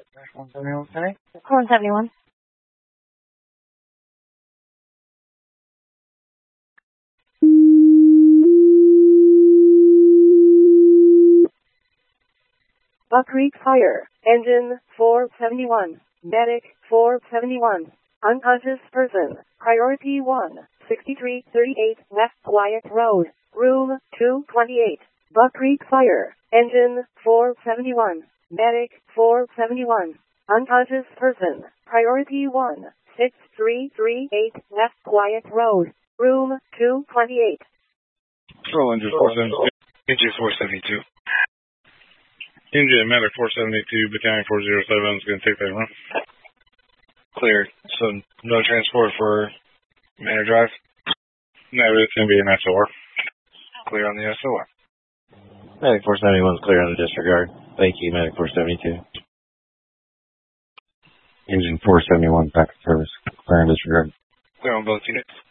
171, 171. Buck Creek Fire, engine 471, medic 471, unconscious person, priority 1, 6338 West Wyatt Road, room 228. Buck Creek Fire, engine 471, medic 471, unconscious person, priority 1, 6338 West Wyatt Road, room 228. Control engine 472. Engine 472. Engine medic 472, battalion 407 is going to take that run. Cleared. So no transport for Manor Drive? No, it's going to be an SOR. Clear on the SOR. Medic 471 is clear on the disregard. Thank you, Medic 472. Engine 471, back to service. Clear on disregard. Clear on both units.